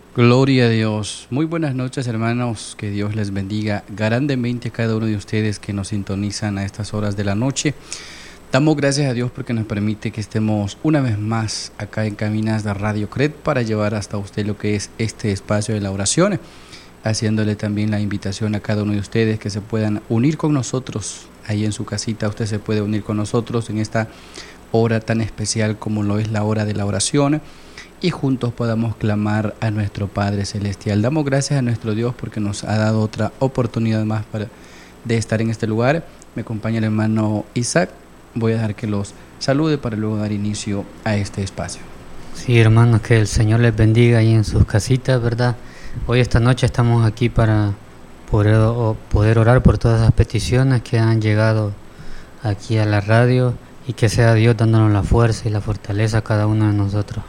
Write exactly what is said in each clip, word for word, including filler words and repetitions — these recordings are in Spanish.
Gloria a Dios. Muy buenas noches, hermanos. Que Dios les bendiga grandemente a cada uno de ustedes que nos sintonizan a estas horas de la noche. Damos gracias a Dios porque nos permite que estemos una vez más acá en Cabinas de Radio Cret para llevar hasta usted lo que es este espacio de la oración, haciéndole también la invitación a cada uno de ustedes que se puedan unir con nosotros ahí en su casita. Usted se puede unir con nosotros en esta hora tan especial como lo es la hora de la oración, y juntos podamos clamar a nuestro Padre Celestial. Damos gracias a nuestro Dios porque nos ha dado otra oportunidad más para, de estar en este lugar. Me acompaña el hermano Isaac. Voy a dejar que los salude para luego dar inicio a este espacio. Sí, hermanos, que el Señor les bendiga ahí en sus casitas, ¿verdad? Hoy esta noche estamos aquí para poder, poder orar por todas las peticiones que han llegado aquí a la radio, y que sea Dios dándonos la fuerza y la fortaleza a cada uno de nosotros.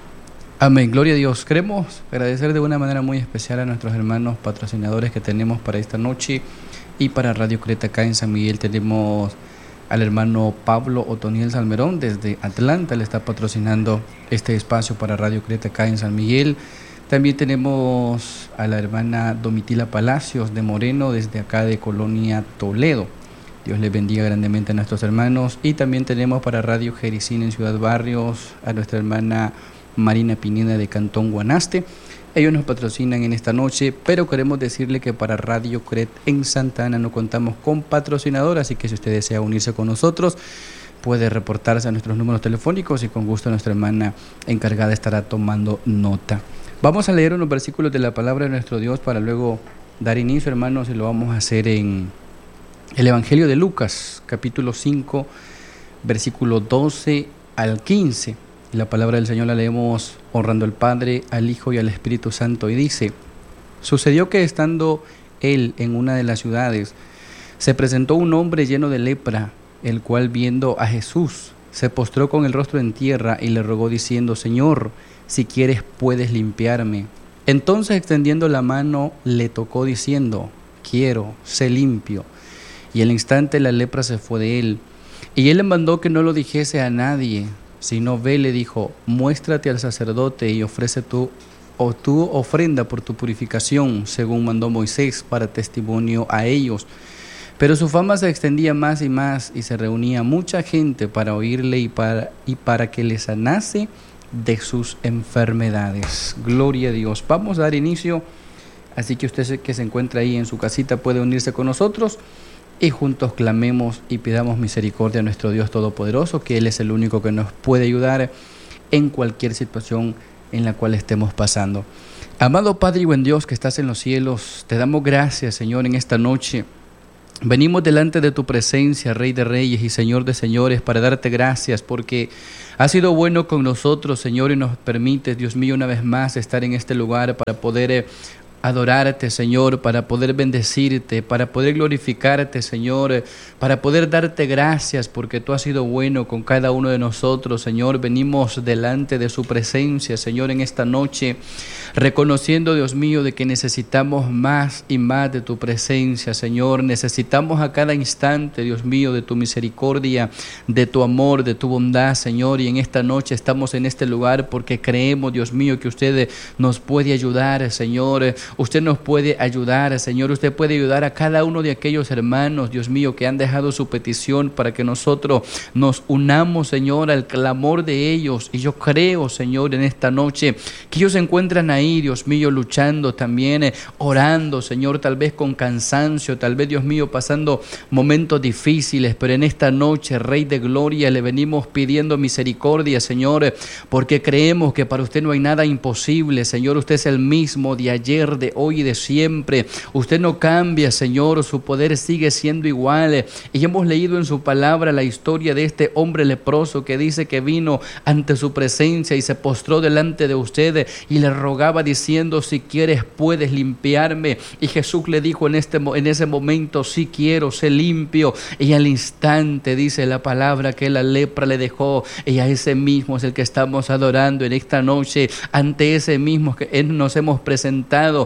Amén, gloria a Dios. Queremos agradecer de una manera muy especial a nuestros hermanos patrocinadores que tenemos para esta noche y para Radio Cret acá en San Miguel. Tenemos al hermano Pablo Otoniel Salmerón desde Atlanta, le está patrocinando este espacio para Radio Cret acá en San Miguel. También tenemos a la hermana Domitila Palacios de Moreno desde acá de Colonia Toledo. Dios les bendiga grandemente a nuestros hermanos. Y también tenemos para Radio Jericín en Ciudad Barrios a nuestra hermana Marina Pineda de Cantón Guanaste. Ellos nos patrocinan en esta noche, pero queremos decirle que para Radio Cret en Santa Ana no contamos con patrocinador, así que si usted desea unirse con nosotros, puede reportarse a nuestros números telefónicos y con gusto nuestra hermana encargada estará tomando nota. Vamos a leer unos versículos de la palabra de nuestro Dios para luego dar inicio, hermanos, y lo vamos a hacer en el Evangelio de Lucas, capítulo cinco, versículo doce al quince. La palabra del Señor la leemos honrando al Padre, al Hijo y al Espíritu Santo, y dice: Sucedió que estando él en una de las ciudades, se presentó un hombre lleno de lepra, el cual viendo a Jesús, se postró con el rostro en tierra y le rogó diciendo: Señor, si quieres puedes limpiarme. Entonces extendiendo la mano le tocó diciendo: Quiero, sé limpio. Y al instante la lepra se fue de él. Y él le mandó que no lo dijese a nadie, sino ve, le dijo: muéstrate al sacerdote y ofrece tu, o tu ofrenda por tu purificación, según mandó Moisés, para testimonio a ellos. Pero su fama se extendía más y más, y se reunía mucha gente para oírle y para, y para que le sanase de sus enfermedades. Gloria a Dios. Vamos a dar inicio, así que usted que se encuentra ahí en su casita puede unirse con nosotros y juntos clamemos y pidamos misericordia a nuestro Dios Todopoderoso, que Él es el único que nos puede ayudar en cualquier situación en la cual estemos pasando. Amado Padre y buen Dios que estás en los cielos, te damos gracias, Señor, en esta noche. Venimos delante de tu presencia, Rey de Reyes y Señor de Señores, para darte gracias porque has sido bueno con nosotros, Señor, y nos permites, Dios mío, una vez más estar en este lugar para poder eh, adorarte, Señor, para poder bendecirte, para poder glorificarte, Señor, para poder darte gracias porque tú has sido bueno con cada uno de nosotros, Señor. Venimos delante de su presencia, Señor, en esta noche, reconociendo, Dios mío, de que necesitamos más y más de tu presencia, Señor. Necesitamos a cada instante, Dios mío, de tu misericordia, de tu amor, de tu bondad, Señor. Y en esta noche estamos en este lugar porque creemos, Dios mío, que usted nos puede ayudar, Señor. Usted nos puede ayudar, Señor. Usted puede ayudar a cada uno de aquellos hermanos, Dios mío, que han dejado su petición para que nosotros nos unamos, Señor, al clamor de ellos. Y yo creo, Señor, en esta noche que ellos se encuentran ahí, Dios mío, luchando también, eh, orando, Señor, tal vez con cansancio, tal vez, Dios mío, pasando momentos difíciles, pero en esta noche, Rey de Gloria, le venimos pidiendo misericordia, Señor, porque creemos que para usted no hay nada imposible, Señor. Usted es el mismo de ayer, de hoy y de siempre. Usted no cambia, Señor, su poder sigue siendo igual. Y hemos leído en su palabra la historia de este hombre leproso que dice que vino ante su presencia y se postró delante de usted y le rogaba diciendo: si quieres puedes limpiarme. Y Jesús le dijo en, este, en ese momento: sí quiero, sé limpio. Y al instante dice la palabra que la lepra le dejó, y a ese mismo es el que estamos adorando en esta noche. Ante ese mismo que nos hemos presentado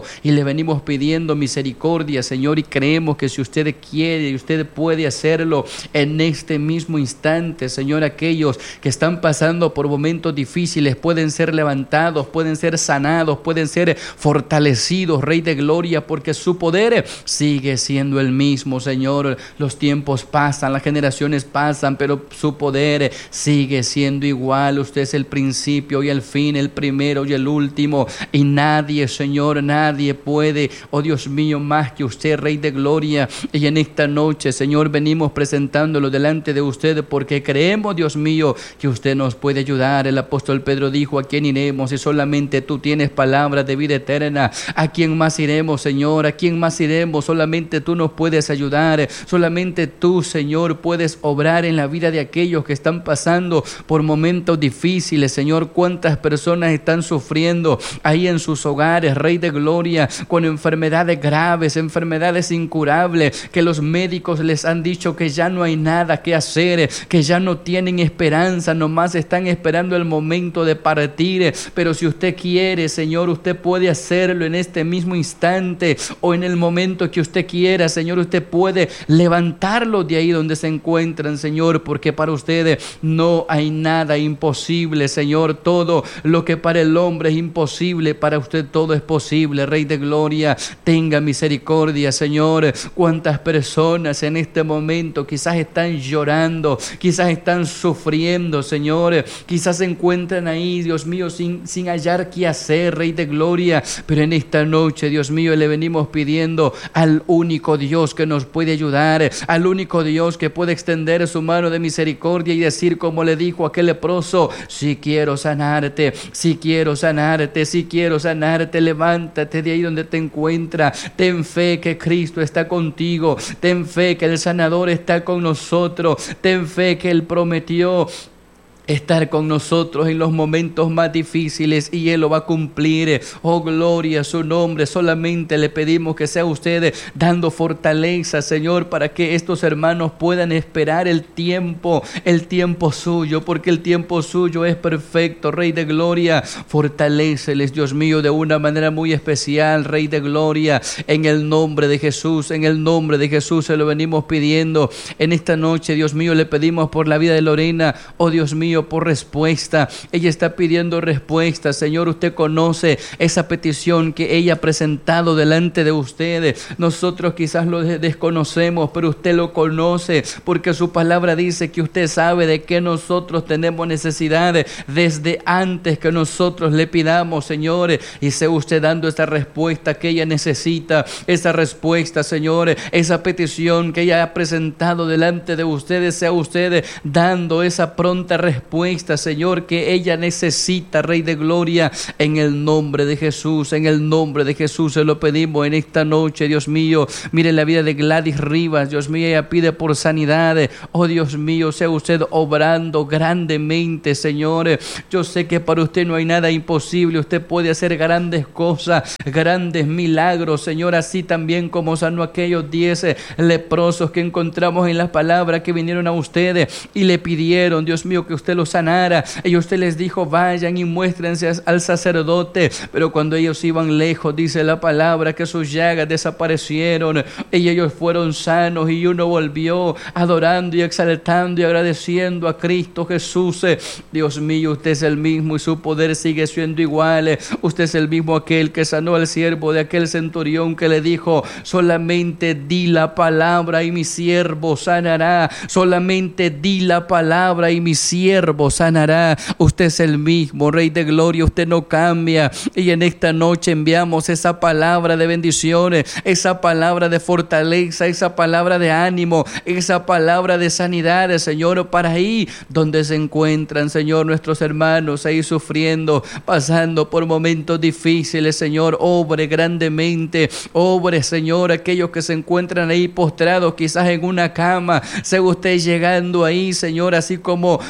y le venimos pidiendo misericordia, Señor, y creemos que si usted quiere y usted puede hacerlo en este mismo instante, Señor, aquellos que están pasando por momentos difíciles pueden ser levantados, pueden ser sanados, pueden ser fortalecidos, Rey de Gloria, porque su poder sigue siendo el mismo, Señor. Los tiempos pasan, las generaciones pasan, pero su poder sigue siendo igual. Usted es el principio y el fin, el primero y el último, y nadie, Señor, nadie puede, oh Dios mío, más que usted, Rey de Gloria. Y en esta noche, Señor, venimos presentándolo delante de usted porque creemos, Dios mío, que usted nos puede ayudar. El apóstol Pedro dijo: ¿a quién iremos si solamente tú tienes palabras de vida eterna? ¿A quién más iremos, Señor? ¿A quién más iremos? Solamente tú nos puedes ayudar. Solamente tú, Señor, puedes obrar en la vida de aquellos que están pasando por momentos difíciles, Señor. ¿Cuántas personas están sufriendo ahí en sus hogares, Rey de Gloria, con enfermedades graves, enfermedades incurables, que los médicos les han dicho que ya no hay nada que hacer, que ya no tienen esperanza, nomás están esperando el momento de partir? Pero si usted quiere, Señor, usted puede hacerlo en este mismo instante o en el momento que usted quiera, Señor. Usted puede levantarlos de ahí donde se encuentran, Señor, porque para usted no hay nada imposible, Señor. Todo lo que para el hombre es imposible, para usted todo es posible, Rey de Gloria. Tenga misericordia, Señor. Cuántas personas en este momento quizás están llorando, quizás están sufriendo, Señor, quizás se encuentran ahí, Dios mío, sin, sin hallar qué hacer, Rey de Gloria. Pero en esta noche, Dios mío, le venimos pidiendo al único Dios que nos puede ayudar, al único Dios que puede extender su mano de misericordia y decir, como le dijo aquel leproso: si quiero sanarte, si quiero sanarte, si quiero sanarte, levántate de ahí donde te encuentras, ten fe que Cristo está contigo, ten fe que el sanador está con nosotros, ten fe que Él prometió estar con nosotros en los momentos más difíciles y Él lo va a cumplir. Oh, gloria a su nombre. Solamente le pedimos que sea usted dando fortaleza, Señor, para que estos hermanos puedan esperar el tiempo, el tiempo suyo, porque el tiempo suyo es perfecto, Rey de Gloria. Fortaléceles, Dios mío, de una manera muy especial, Rey de Gloria, en el nombre de Jesús, en el nombre de Jesús se lo venimos pidiendo. En esta noche, Dios mío, le pedimos por la vida de Lorena, oh Dios mío, por respuesta. Ella está pidiendo respuesta, Señor. Usted conoce esa petición que ella ha presentado delante de usted. Nosotros quizás lo desconocemos, pero usted lo conoce, porque su palabra dice que usted sabe de qué nosotros tenemos necesidad desde antes que nosotros le pidamos, Señor. Y sea usted dando esa respuesta que ella necesita, esa respuesta, Señor, esa petición que ella ha presentado delante de ustedes, sea usted dando esa pronta respuesta, Señor, que ella necesita, Rey de Gloria, en el nombre de Jesús. En el nombre de Jesús se lo pedimos en esta noche, Dios mío. Mire la vida de Gladys Rivas, Dios mío, ella pide por sanidad. Oh Dios mío, sea usted obrando grandemente, Señor. Yo sé que para usted no hay nada imposible, usted puede hacer grandes cosas, grandes milagros, Señor, así también como sanó aquellos diez leprosos que encontramos en la palabra, que vinieron a ustedes y le pidieron, Dios mío, que usted los sanara. Y usted les dijo: vayan y muéstrense al sacerdote. Pero cuando ellos iban lejos, dice la palabra que sus llagas desaparecieron y ellos fueron sanos, y uno volvió adorando y exaltando y agradeciendo a Cristo Jesús. Dios mío, usted es el mismo y su poder sigue siendo igual. Usted es el mismo aquel que sanó al siervo de aquel centurión, que le dijo: solamente di la palabra y mi siervo sanará. Solamente di la palabra y mi siervo sanará. Usted es el mismo, Rey de Gloria, usted no cambia. Y en esta noche enviamos esa palabra de bendiciones, esa palabra de fortaleza, esa palabra de ánimo, esa palabra de sanidad, Señor, para ahí donde se encuentran, Señor, nuestros hermanos ahí sufriendo, pasando por momentos difíciles, Señor. Obre grandemente, obre, Señor, aquellos que se encuentran ahí postrados, quizás en una cama, sea usted llegando ahí, Señor, así como tocó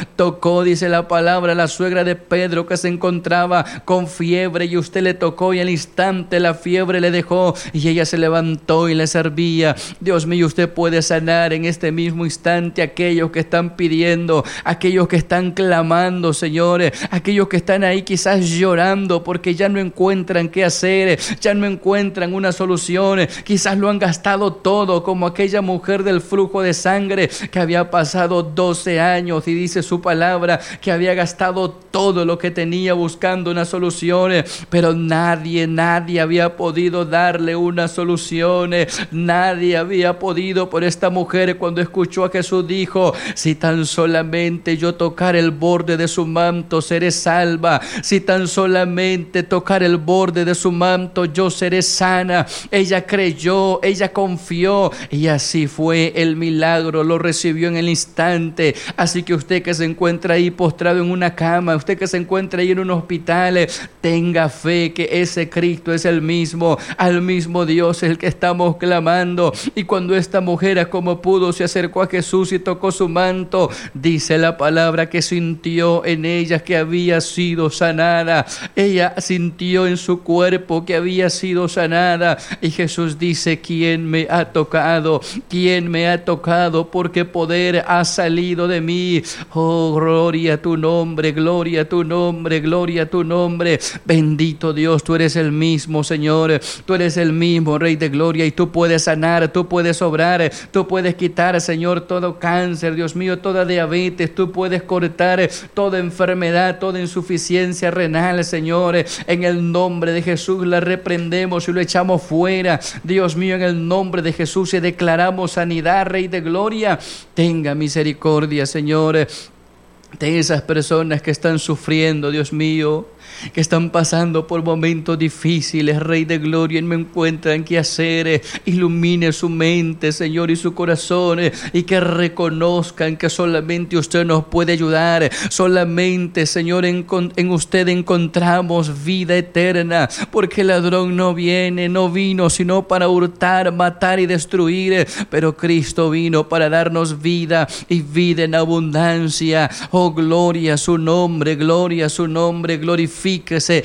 tocó, dice la palabra, la suegra de Pedro, que se encontraba con fiebre, y usted le tocó y al instante la fiebre le dejó y ella se levantó y le servía. Dios mío, usted puede sanar en este mismo instante a aquellos que están pidiendo, aquellos que están clamando, señores, aquellos que están ahí quizás llorando porque ya no encuentran qué hacer, ya no encuentran una solución, quizás lo han gastado todo, como aquella mujer del flujo de sangre que había pasado doce años y dice su palabra que había gastado todo lo que tenía buscando una solución, pero nadie, nadie había podido darle una solución, nadie había podido. Por esta mujer, cuando escuchó a Jesús, dijo: si tan solamente yo tocar el borde de su manto, seré salva. Si tan solamente tocar el borde de su manto, yo seré sana. Ella creyó, ella confió, y así fue. El milagro lo recibió en el instante. Así que usted que se encuentra ahí postrado en una cama, usted que se encuentra ahí en un hospital, tenga fe que ese Cristo es el mismo, al mismo Dios el que estamos clamando. Y cuando esta mujer, como pudo, se acercó a Jesús y tocó su manto, dice la palabra que sintió en ella que había sido sanada. Ella sintió en su cuerpo que había sido sanada. Y Jesús dice: ¿quién me ha tocado? ¿Quién me ha tocado? Porque poder ha salido de mí. Oh, gloria a tu nombre, gloria a tu nombre, gloria a tu nombre. Bendito Dios, tú eres el mismo, Señor. Tú eres el mismo, Rey de gloria, y tú puedes sanar, tú puedes obrar, tú puedes quitar, Señor, todo cáncer, Dios mío, toda diabetes. Tú puedes cortar toda enfermedad, toda insuficiencia renal, Señor. En el nombre de Jesús la reprendemos y lo echamos fuera, Dios mío, en el nombre de Jesús, y declaramos sanidad, Rey de gloria. Tenga misericordia, Señor, de esas personas que están sufriendo, Dios mío, que están pasando por momentos difíciles, Rey de gloria, y no encuentran qué hacer. Ilumine su mente, Señor, y su corazón, y que reconozcan que solamente usted nos puede ayudar. Solamente, Señor, en, en usted encontramos vida eterna, porque el ladrón no viene, no vino sino para hurtar, matar y destruir, pero Cristo vino para darnos vida y vida en abundancia. Oh, gloria a su nombre, gloria a su nombre, glorifíquese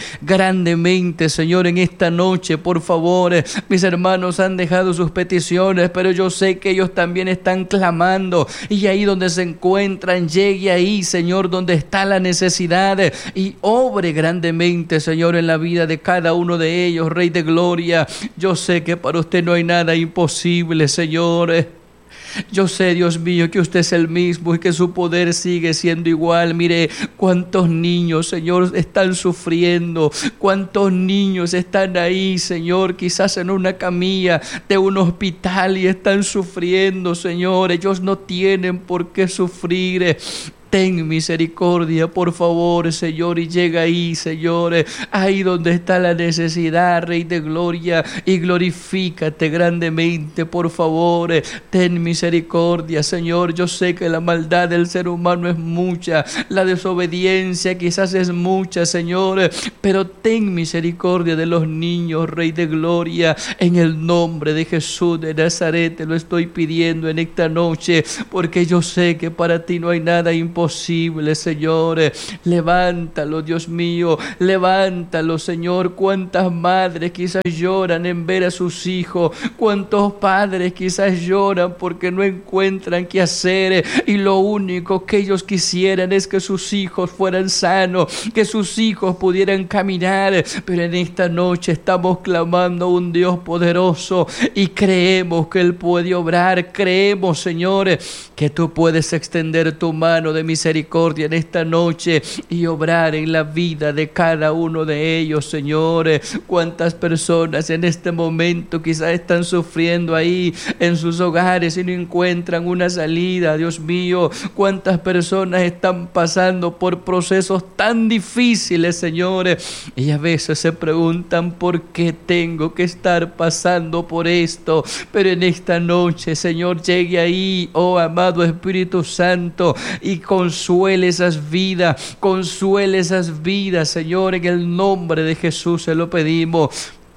grandemente, Señor, en esta noche, por favor. Mis hermanos han dejado sus peticiones, pero yo sé que ellos también están clamando, y ahí donde se encuentran, llegue ahí, Señor, donde está la necesidad, y obre grandemente, Señor, en la vida de cada uno de ellos, Rey de gloria. Yo sé que para usted no hay nada imposible, Señor. Yo sé, Dios mío, que usted es el mismo y que su poder sigue siendo igual. Mire cuántos niños, Señor, están sufriendo, cuántos niños están ahí, Señor, quizás en una camilla de un hospital y están sufriendo, Señor. Ellos no tienen por qué sufrir. Ten misericordia, por favor, Señor, y llega ahí, Señor, ahí donde está la necesidad, Rey de gloria, y glorifícate grandemente, por favor. Ten misericordia, Señor. Yo sé que la maldad del ser humano es mucha, la desobediencia quizás es mucha, Señor, pero ten misericordia de los niños, Rey de gloria. En el nombre de Jesús de Nazaret te lo estoy pidiendo en esta noche, porque yo sé que para ti no hay nada imposible. Posible, Señor. Levántalo, Dios mío, levántalo, Señor. Cuántas madres quizás lloran en ver a sus hijos, cuántos padres quizás lloran porque no encuentran qué hacer, y lo único que ellos quisieran es que sus hijos fueran sanos, que sus hijos pudieran caminar. Pero en esta noche estamos clamando a un Dios poderoso y creemos que Él puede obrar. Creemos, Señor, que tú puedes extender tu mano de misericordia en esta noche y obrar en la vida de cada uno de ellos, Señor. Cuántas personas en este momento quizás están sufriendo ahí en sus hogares y no encuentran una salida, Dios mío. Cuántas personas están pasando por procesos tan difíciles, Señor, y a veces se preguntan por qué tengo que estar pasando por esto. Pero en esta noche, Señor, llegue ahí, oh amado Espíritu Santo, y consuele esas vidas, consuele esas vidas, Señor, en el nombre de Jesús se lo pedimos.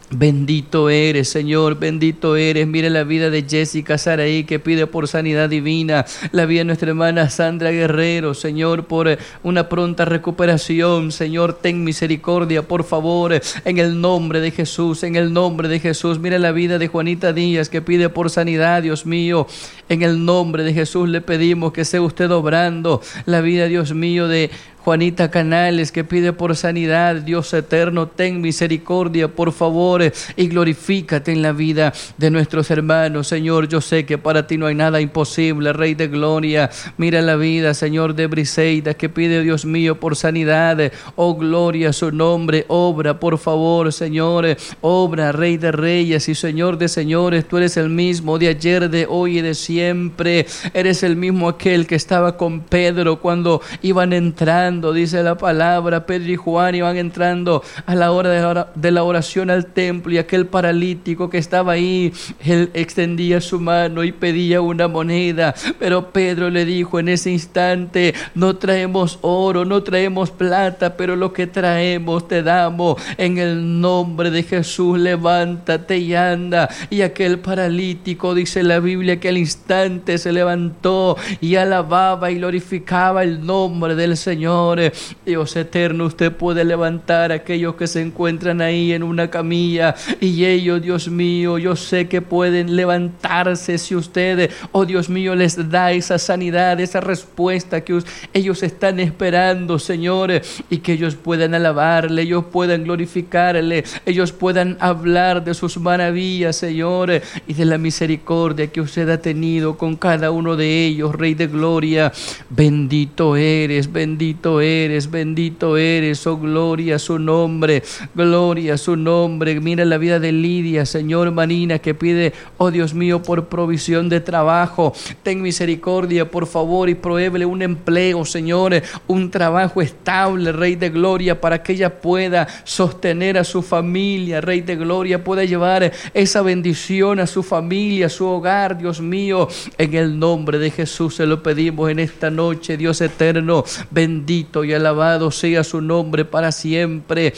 Bendito eres, Señor, bendito eres. Mire la vida de Jessica Saraí, que pide por sanidad divina. La vida de nuestra hermana Sandra Guerrero, Señor, por una pronta recuperación. Señor, ten misericordia, por favor, en el nombre de Jesús, en el nombre de Jesús. Mire la vida de Juanita Díaz, que pide por sanidad, Dios mío. En el nombre de Jesús le pedimos que sea usted obrando la vida, Dios mío, de Juanita Canales, que pide por sanidad. Dios eterno, ten misericordia, por favor, y glorifícate en la vida de nuestros hermanos. Señor, yo sé que para ti no hay nada imposible, Rey de Gloria. Mira la vida, Señor, de Briseida, que pide, Dios mío, por sanidad. Oh, gloria a su nombre. Obra, por favor, Señor. Obra, Rey de Reyes y Señor de Señores. Tú eres el mismo de ayer, de hoy y de siempre. Eres el mismo aquel que estaba con Pedro cuando iban entrando. Dice la palabra, Pedro y Juan iban entrando a la hora de la, de la oración al templo, y aquel paralítico que estaba ahí, él extendía su mano y pedía una moneda, pero Pedro le dijo en ese instante: no traemos oro, no traemos plata, pero lo que traemos te damos. En el nombre de Jesús, levántate y anda. Y aquel paralítico, dice la Biblia, que al instante se levantó y alababa y glorificaba el nombre del Señor. Dios eterno, usted puede levantar a aquellos que se encuentran ahí en una camilla, y ellos, Dios mío, yo sé que pueden levantarse si usted, oh Dios mío, les da esa sanidad, esa respuesta que ellos están esperando, Señor, y que ellos puedan alabarle, ellos puedan glorificarle, ellos puedan hablar de sus maravillas, Señor, y de la misericordia que usted ha tenido con cada uno de ellos, Rey de Gloria. Bendito eres, bendito eres, bendito eres, oh gloria a su nombre, gloria a su nombre. Mira la vida de Lidia, Señor, Marina, que pide, oh Dios mío, por provisión de trabajo. Ten misericordia, por favor, y provéele un empleo, Señor, un trabajo estable, Rey de Gloria, para que ella pueda sostener a su familia, Rey de Gloria, pueda llevar esa bendición a su familia, a su hogar, Dios mío. En el nombre de Jesús se lo pedimos en esta noche, Dios eterno, bendito y alabado sea su nombre para siempre.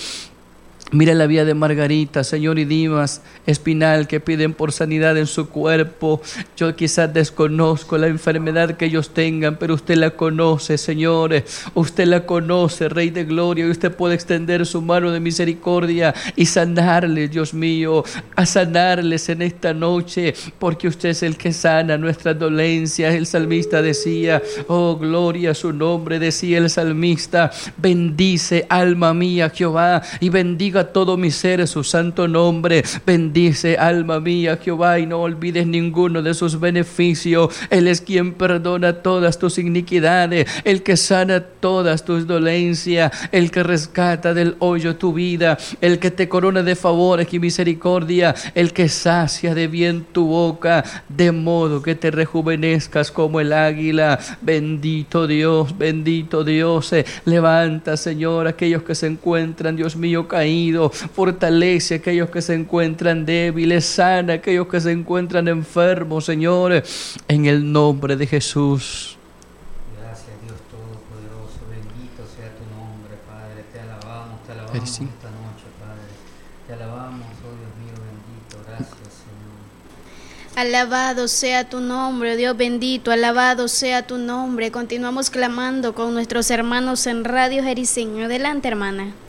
Mira la vida de Margarita, Señor, y Dimas Espinal, que piden por sanidad en su cuerpo. Yo quizás desconozco la enfermedad que ellos tengan, pero usted la conoce, Señor. Usted la conoce, Rey de Gloria, y usted puede extender su mano de misericordia y sanarles, Dios mío, a sanarles en esta noche, porque usted es el que sana nuestras dolencias. El salmista decía, oh, gloria a su nombre, decía el salmista: bendice, alma mía, Jehová, y bendiga a todo mi ser su santo nombre. Bendice, alma mía, Jehová, y no olvides ninguno de sus beneficios. Él es quien perdona todas tus iniquidades, el que sana todas tus dolencias, el que rescata del hoyo tu vida, el que te corona de favores y misericordia, el que sacia de bien tu boca, de modo que te rejuvenezcas como el águila. Bendito Dios, bendito Dios. Levanta, Señor, aquellos que se encuentran, Dios mío, caídos. Fortalece a aquellos que se encuentran débiles, sana a aquellos que se encuentran enfermos, Señor, en el nombre de Jesús. Gracias, Dios Todopoderoso, bendito sea tu nombre, Padre. Te alabamos, te alabamos Sí. esta noche, Padre. Te alabamos, oh Dios mío, bendito. Gracias, Señor. Alabado sea tu nombre, Dios bendito, alabado sea tu nombre. Continuamos clamando con nuestros hermanos en Radio Jericín. Adelante, hermana.